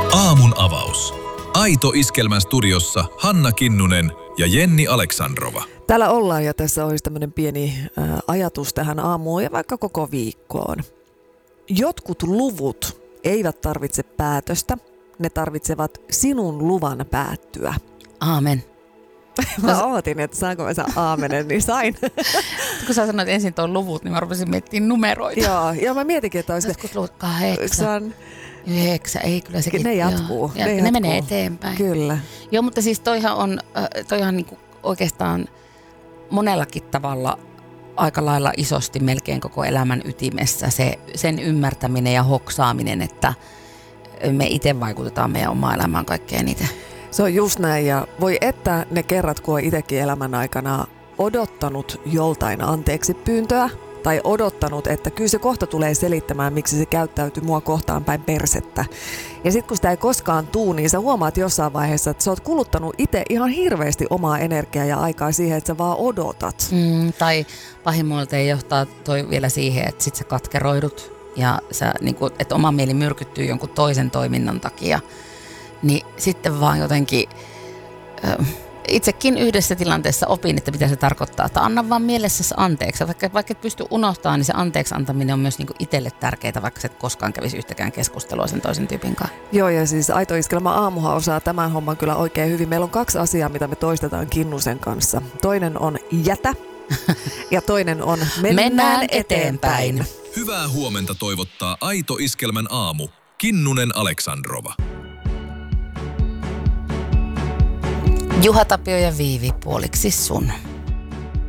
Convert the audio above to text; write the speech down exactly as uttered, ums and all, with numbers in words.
Aamun avaus. Aito Iskelmän studiossa Hanna Kinnunen ja Jenni Aleksandrova. Täällä ollaan ja tässä olisi tämmöinen pieni ä, ajatus tähän aamuun ja vaikka koko viikkoon. Jotkut luvut eivät tarvitse päätöstä, ne tarvitsevat sinun luvan päättyä. Aamen. Mä ootin, että saanko mä sen aamenen, niin sain. Kun sä sanoit ensin tuon luvut, niin mä rupesin miettimään numeroita. Joo, ja mä mietinkin, että olisi... Joskus luvut kahdeksan, yhdeksän, ei kyllä sekin. Ne jatkuu. Ne, ne, ne jatkuu. menee eteenpäin. Kyllä. Joo, mutta siis toihan on, toihan niinku oikeastaan monellakin tavalla aika lailla isosti melkein koko elämän ytimessä se, sen ymmärtäminen ja hoksaaminen, että me itse vaikutetaan meidän omaan elämään kaikkein eniten. Se on just näin ja voi että ne kerrat, kun on itsekin elämän aikana odottanut joltain anteeksi pyyntöä tai odottanut, että kyllä se kohta tulee selittämään, miksi se käyttäytyy mua kohtaan päin persettä. Ja sitten kun sitä ei koskaan tuu, niin sä huomaat jossain vaiheessa, että sä oot kuluttanut itse ihan hirveästi omaa energiaa ja aikaa siihen, että sä vaan odotat. Mm, tai pahimmoilta johtaa toi vielä siihen, että sit sä katkeroidut ja sä, niin kun, että oma mieli myrkyttyy jonkun toisen toiminnan takia. Niin sitten vaan jotenkin, äh, itsekin yhdessä tilanteessa opin, että mitä se tarkoittaa, että anna vaan mielessäsi anteeksi. Vaikka, vaikka et pysty unohtamaan, niin se anteeksi antaminen on myös niinku itselle tärkeää, vaikka sä et koskaan kävisi yhtäkään keskustelua sen toisen tyypin kanssa. Joo, ja siis Aito Iskelmä aamuhan osaa tämän homman kyllä oikein hyvin. Meillä on kaksi asiaa, mitä me toistetaan Kinnusen kanssa. Toinen on jätä ja toinen on mennään, mennään eteenpäin. eteenpäin. Hyvää huomenta toivottaa Aito Iskelmän aamu. Kinnunen Aleksandrova. Juha Tapio ja Viivi puoliksi sun.